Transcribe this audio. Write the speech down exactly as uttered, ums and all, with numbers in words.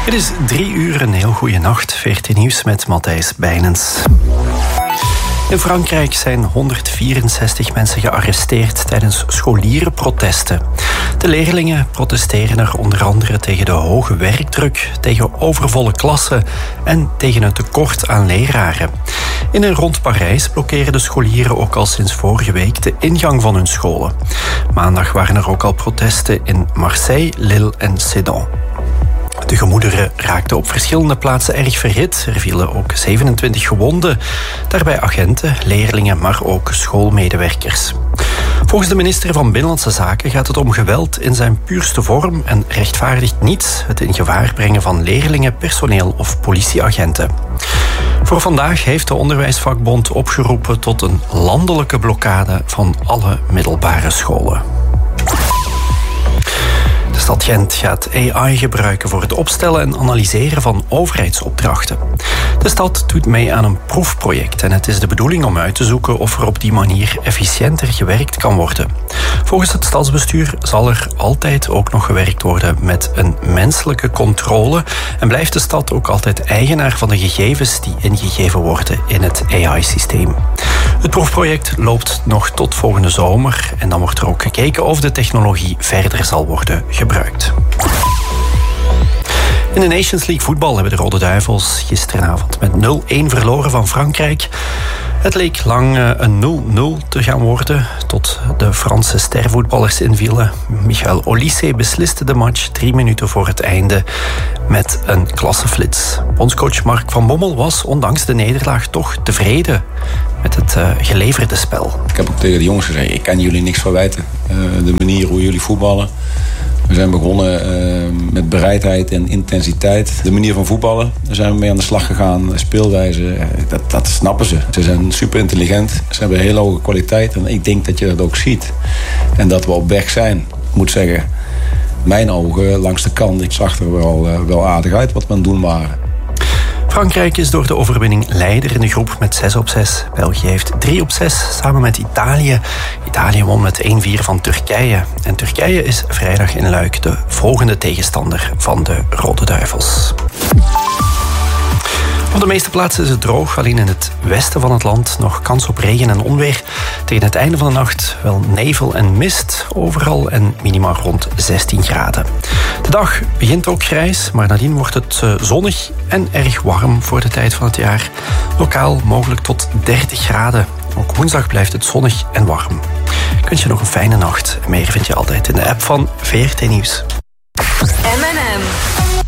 Het is drie uur, een heel goede nacht. V T Nieuws met Matthijs Bijnens. In Frankrijk zijn honderdvierenzestig mensen gearresteerd tijdens scholierenprotesten. De leerlingen protesteren er onder andere tegen de hoge werkdruk, tegen overvolle klassen en tegen een tekort aan leraren. In en rond Parijs blokkeren de scholieren ook al sinds vorige week de ingang van hun scholen. Maandag waren er ook al protesten in Marseille, Lille en Sedan. De gemoederen raakten op verschillende plaatsen erg verhit. Er vielen ook zevenentwintig gewonden. Daarbij agenten, leerlingen, maar ook schoolmedewerkers. Volgens de minister van Binnenlandse Zaken gaat het om geweld in zijn puurste vorm en rechtvaardigt niets het in gevaar brengen van leerlingen, personeel of politieagenten. Voor vandaag heeft de onderwijsvakbond opgeroepen tot een landelijke blokkade van alle middelbare scholen. De stad Gent gaat A I gebruiken voor het opstellen en analyseren van overheidsopdrachten. De stad doet mee aan een proefproject en het is de bedoeling om uit te zoeken of er op die manier efficiënter gewerkt kan worden. Volgens het stadsbestuur zal er altijd ook nog gewerkt worden met een menselijke controle en blijft de stad ook altijd eigenaar van de gegevens die ingegeven worden in het A I-systeem. Het proefproject loopt nog tot volgende zomer en dan wordt er ook gekeken of de technologie verder zal worden gebruikt. In de Nations League voetbal hebben de Rode Duivels gisteravond met nul-een verloren van Frankrijk. Het leek lang een nul-nul te gaan worden, tot de Franse stervoetballers invielen. Michael Olise besliste de match drie minuten voor het einde met een klasseflits. Bondscoach Mark van Bommel was, ondanks de nederlaag, toch tevreden met het uh, geleverde spel. Ik heb ook tegen de jongens gezegd, ik kan jullie niks verwijten. Uh, de manier hoe jullie voetballen. We zijn begonnen uh, met bereidheid en intensiteit. De manier van voetballen, daar zijn we mee aan de slag gegaan. Speelwijze, uh, dat, dat snappen ze. Ze zijn super intelligent, ze hebben een hele hoge kwaliteit. En ik denk dat je dat ook ziet. En dat we op weg zijn. Ik moet zeggen, mijn ogen langs de kant, ik zag er wel, uh, wel aardig uit wat we aan het doen waren. Frankrijk is door de overwinning leider in de groep met zes op zes. België heeft drie op zes samen met Italië. Italië won met één-vier van Turkije. En Turkije is vrijdag in Luik de volgende tegenstander van de Rode Duivels. Op de meeste plaatsen is het droog, alleen in het westen van het land nog kans op regen en onweer. Tegen het einde van de nacht wel nevel en mist overal en minimaal rond zestien graden. De dag begint ook grijs, maar nadien wordt het zonnig en erg warm voor de tijd van het jaar. Lokaal mogelijk tot dertig graden. Ook woensdag blijft het zonnig en warm. Ik wens je nog een fijne nacht. Meer vind je altijd in de app van V R T Nieuws. M en M.